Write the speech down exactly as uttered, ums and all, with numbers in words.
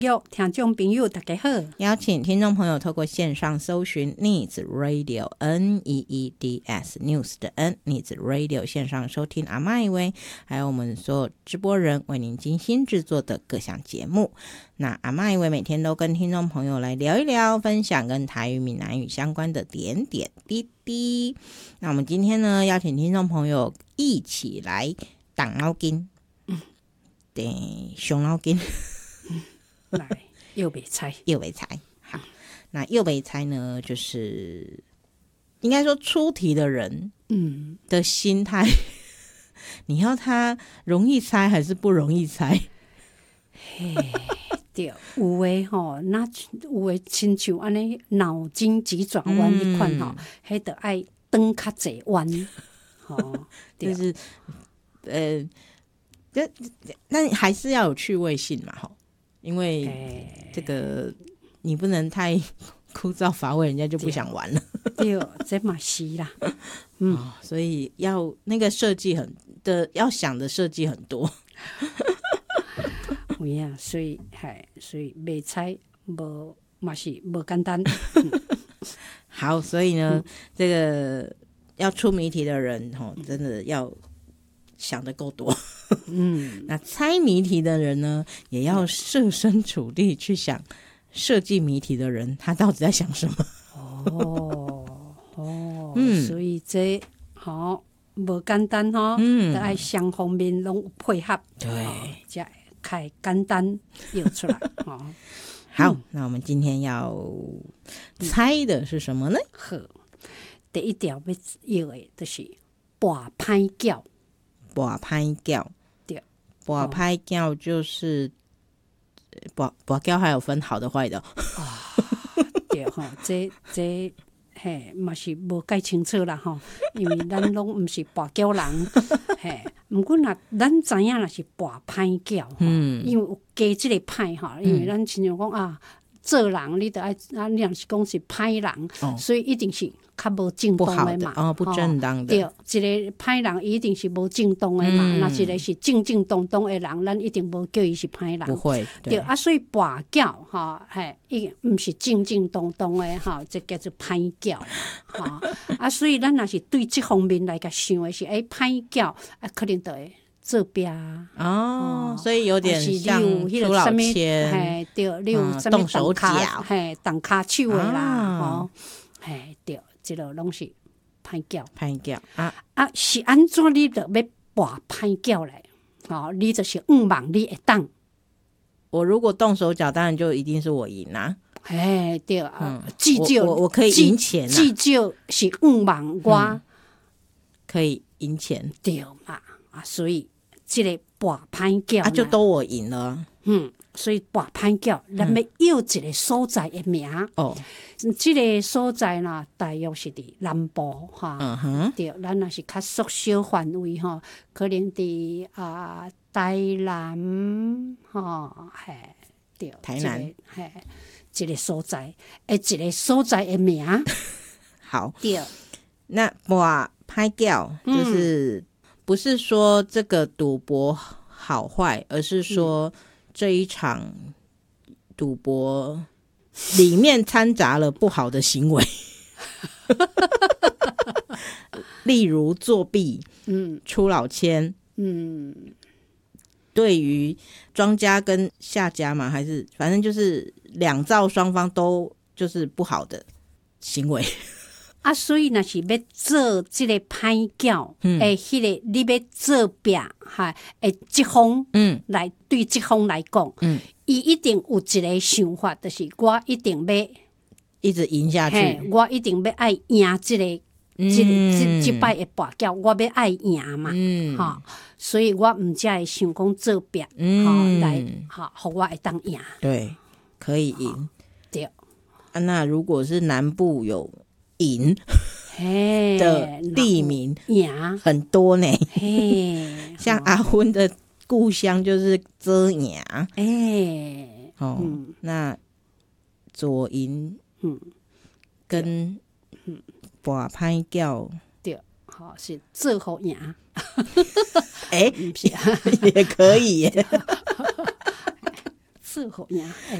有听众朋友大家好， 邀请听众朋友透过线上搜寻 Needs Radio N E E D S News 的 N Needs Radio 线上收听阿嬷一位，还有我们所有直播人为您精心制作的各项节目。那阿嬷一位每天都跟听众朋友来聊一聊，分享跟台语闽南语相关的点点滴滴。那我们今天呢，邀请听众朋友一起来动脑筋，对，伤脑筋。 来又没猜， 又没猜。好，那又没猜呢，就是应该说出题的人，嗯的心态，你要他容易猜还是不容易猜？ 嘿，对，有诶吼，那有诶亲像安尼脑筋急转弯迄款吼，迄得爱转较济弯，吼， 就是呃，这那还是要有趣味性嘛，吼。因为这个你不能太枯燥乏味，人家就不想玩了。 对，这嘛是啦。嗯、 哦，所以要那个设计很的，要想的设计很多。 有啊，所以嗨，所以袂猜无嘛是无简单。嗯、 好，所以呢，嗯、这个要出谜题的人，吼，真的要想得够多。嗯，那猜谜题的人呢，也要设身处地去想设计谜题的人他到底在想什么。哦哦，嗯，所以这好无简单哈，嗯，得爱双方面拢配合， 对， 才开简单又出来。哦， 好，嗯、那我们今天要猜的是什么呢？ 好，第一条要要的就是跋歹叫。 跋歹叫， 对， 跋歹叫就是跋跋叫还有分好的坏的。 啊，对吼，这这嘿嘛是无解清楚啦吼，因为咱拢毋是跋叫人，嘿，毋过若咱知影若是跋歹叫，嗯，因为有加即个歹吼，因为咱亲像讲啊，做人你得爱啊，你若是讲是歹人，哦、所以一定是。较无正当的嘛， 哦，不正当的。 对，一个歹人一定是无正当的嘛，那、嗯、一个是正正当当的人，咱一定无叫伊是歹人。 不会， 对, 对啊，所以跋叫哈，嘿，伊毋是正正当当的哈，这叫做歹叫哈。啊，所以咱若是对这方面来甲想的是，哎，歹叫啊，可能就会做壁哦, 哦，所以有点像出老千， 嘿，对，你有动手脚， 嘿，动骹手的啦，吼，嘿，对。这个拢是歹叫， 歹叫啊啊！是安怎你就要跋歹叫来？哦，你就是五万你会当。 我如果动手脚，当然就一定是我赢啦。 哎，对啊，至少我我可以赢钱啊， 至少是五万我、嗯、 可以赢钱， 对嘛？啊，所以这个跋歹叫啊，就都我赢了。 嗯，所以跋歹叫，咱要要一个所在的名、嗯、哦。这个所在呢，大约是伫南部哈，嗯哼，对，咱若是较缩小范围哈，可能伫啊、呃、台南哈，嘿，对， 台南， 这个、嘿，一个所在，诶，一个所在的名， 好， 对， 那跋歹叫就是、嗯、不是说这个赌博好坏，而是说。嗯这一场赌博里面掺杂了不好的行为，例如作弊、嗯，出老千，嗯，对于庄家跟下家嘛，还是反正就是两造双方都就是不好的行为。 啊，所以若是要做这个歹叫，诶，迄个你要做壁哈，诶，这方嗯来对这方来讲，嗯，伊一定有一个想法，就是我一定要一直赢下去， 我一定要爱赢这个，嗯、这这这摆的跋叫，我要爱赢嘛，嗯，哈，所以我毋才会想讲做壁，嗯，哈来哈，互我会当赢， 对，可以赢， 对。 啊，那如果是南部有。营的地名很多呢，像阿芬的故乡就是遮营，哎，哦，嗯、那左营，嗯，跟跋歹叫， 对，好是做好营， 哎，也可以耶， 适合呀，哎，